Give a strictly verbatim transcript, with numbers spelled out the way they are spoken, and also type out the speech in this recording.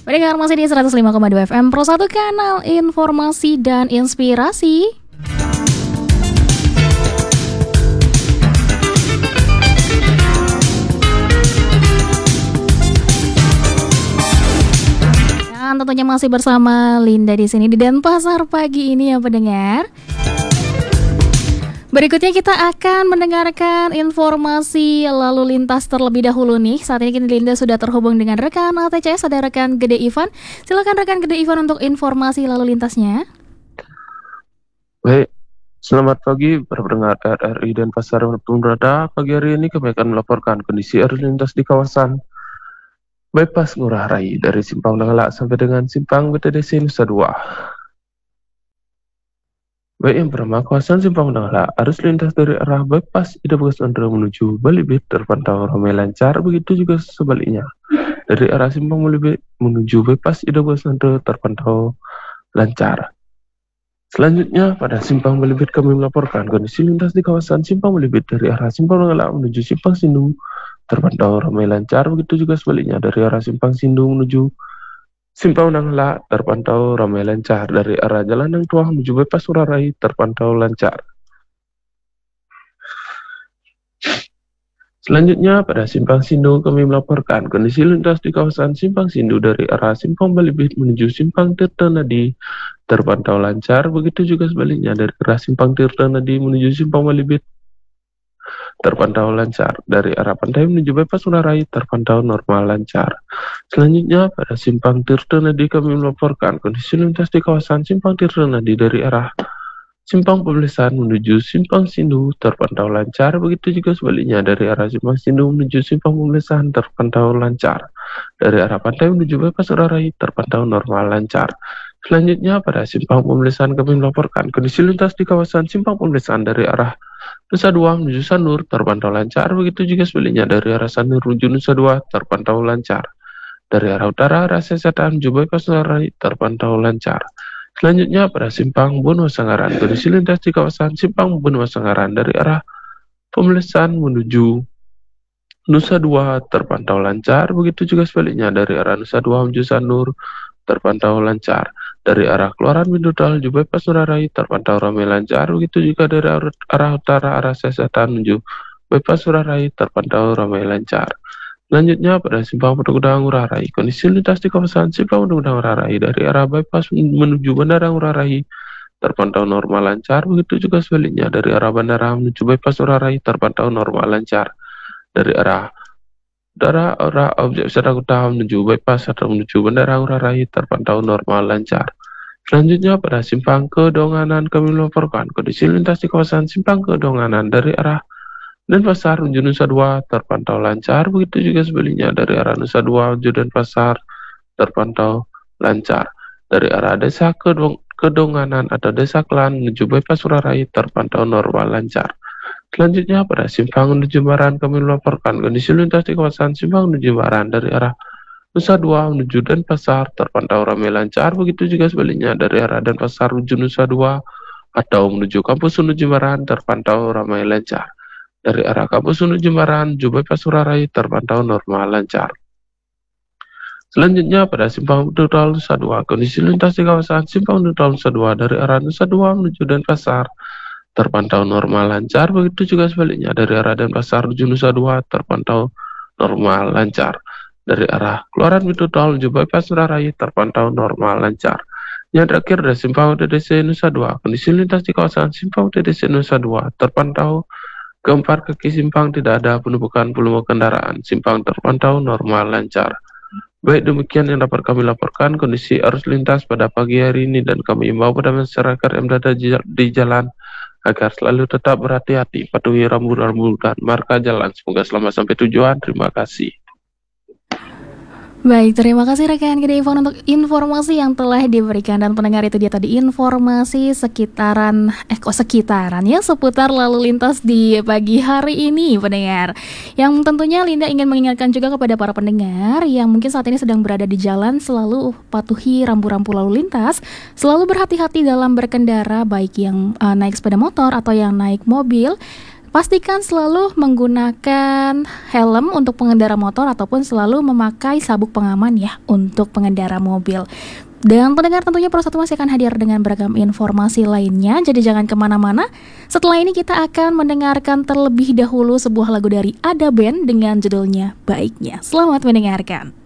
Mendengar masih di seratus lima koma dua F M Pro satu, kanal informasi dan inspirasi. Dan tentunya masih bersama Linda di sini di Denpasar pagi ini ya pendengar. Berikutnya kita akan mendengarkan informasi lalu lintas terlebih dahulu nih. Saat ini Linda sudah terhubung dengan rekan A T C S, ada rekan Gede Ivan. Silakan rekan Gede Ivan untuk informasi lalu lintasnya. Baik, selamat pagi para pendengar R R I Denpasar maupun berada. Pagi hari ini kami akan melaporkan kondisi arus lintas di kawasan Bypass Ngurah Rai dari Simpang Nangalak sampai dengan Simpang B T D C Nusa Dua. Baik, yang pertama, kawasan Simpang Nangalak, arus lintas dari arah Bypass Ida Bagus Andro menuju Balibit terpantau ramai lancar, begitu juga sebaliknya. Dari arah Simpang Balibit menuju Bypass Ida Bagus Andro terpantau lancar. Selanjutnya, pada Simpang Balibit kami melaporkan kondisi lintas di kawasan Simpang Balibit dari arah Simpang Nangalak menuju Simpang Sindung terpantau ramai lancar, begitu juga sebaliknya dari arah Simpang Sindung menuju Simpang Nangalak terpantau ramai lancar. Dari arah Jalan Nang Tuah menuju Bypass Ngurah Rai terpantau lancar. Selanjutnya, pada Simpang Sindu kami melaporkan kondisi lintas di kawasan Simpang Sindu dari arah Simpang Balibit menuju Simpang Tirta Nadi terpantau lancar, begitu juga sebaliknya dari arah Simpang Tirta Nadi menuju Simpang Balibit terpantau lancar. Dari arah Pantai menuju Bypass Ngurah Rai terpantau normal lancar. Selanjutnya, pada Simpang Tirta Nadi kami melaporkan kondisi lintas di kawasan Simpang Tirta Nadi dari arah Simpang Pemelisan menuju Simpang Sindu terpantau lancar, begitu juga sebaliknya dari arah Simpang Sindu menuju Simpang Pemelisan terpantau lancar. Dari arah Pantai menuju Bypass Ngurah Rai terpantau normal lancar. Selanjutnya, pada Simpang Pemelisan kami melaporkan kondisi lintas di kawasan Simpang Pemelisan dari arah Nusa Dua menuju Sanur terpantau lancar, begitu juga sebaliknya dari arah Sanur menuju Nusa Dua terpantau lancar. Dari arah utara arah Selatan menuju Bypass Ngurah Rai terpantau lancar. Selanjutnya, pada Simpang Benua Sanggaran, kondisi lintas di kawasan Simpang Benua Sanggaran dari arah Pemelisan menuju Nusa Dua terpantau lancar, begitu juga sebaliknya dari arah Nusa Dua menuju Sanur terpantau lancar. Dari arah Keluaran Bintudal menuju Bypass Ngurah Rai terpantau ramai lancar, begitu juga dari arah utara arah Selatan menuju Bypass Ngurah Rai terpantau ramai lancar. Selanjutnya, pada Simpang Pedagudang Ngurah Rai, kondisi lintas di kawasan Simpang Pedagudang Ngurah Rai dari arah Bypass menuju Bandara Ngurah Rai terpantau normal lancar, begitu juga sebaliknya dari arah Bandara menuju Bypass Ngurah Rai terpantau normal lancar. Dari arah Dari arah objek wisata utama menuju Bypass atau menuju Bandara Ngurah Rai terpantau normal lancar. Selanjutnya, pada Simpang Kedonganan kami melaporkan kondisi lintas di kawasan Simpang Kedonganan dari arah Denpasar menuju Nusa Dua terpantau lancar, begitu juga sebaliknya dari arah Nusa Dua menuju Denpasar terpantau lancar. Dari arah Desa Kedong Kedonganan atau Desa Klan menuju Bypass Ngurah Rai terpantau normal lancar. Selanjutnya, pada Simpang menuju Jembaran kami melaporkan kondisi lintas di kawasan Simpang menuju Jembaran dari arah Nusa Dua menuju Denpasar terpantau ramai lancar, begitu juga sebaliknya dari arah Denpasar menuju Nusa Dua atau menuju Kampus Unu Jembaran terpantau ramai lancar. Dari arah Kampus Unu Jembaran menuju Bypass Ngurah Rai terpantau normal lancar. Selanjutnya, pada Simpang Bedudal Nusa Dua, kondisi lintas di kawasan Simpang Bedudal Nusa Dua dari arah Nusa Dua menuju Denpasar terpantau normal lancar, begitu juga sebaliknya dari arah Denpasar menuju Nusa Dua terpantau normal lancar. Dari arah Keluaran Bedudal menuju Bypass Ngurah Rai terpantau normal lancar. Yang terakhir dari Simpang B T D C Nusa Dua, kondisi lintas di kawasan Simpang B T D C Nusa Dua terpantau keempat kaki simpang tidak ada penumpukan volume kendaraan, simpang terpantau normal lancar. Baik, demikian yang dapat kami laporkan kondisi arus lintas pada pagi hari ini, dan kami imbau pada masyarakat yang berada di jalan agar selalu tetap berhati-hati, patuhi rambu-rambu dan marka jalan. Semoga selamat sampai tujuan. Terima kasih. Baik, terima kasih rekan Gede Ivan untuk informasi yang telah diberikan. Dan pendengar, itu dia tadi informasi sekitaran Eh kok sekitaran ya seputar lalu lintas di pagi hari ini pendengar. Yang tentunya Linda ingin mengingatkan juga kepada para pendengar yang mungkin saat ini sedang berada di jalan, selalu patuhi rambu-rambu lalu lintas, selalu berhati-hati dalam berkendara, baik yang uh, naik sepeda motor atau yang naik mobil. Pastikan selalu menggunakan helm untuk pengendara motor ataupun selalu memakai sabuk pengaman ya untuk pengendara mobil. Dan pendengar tentunya Pro satu masih akan hadir dengan beragam informasi lainnya, jadi jangan kemana-mana. Setelah ini kita akan mendengarkan terlebih dahulu sebuah lagu dari Ada Band dengan judulnya Baiknya. Selamat mendengarkan.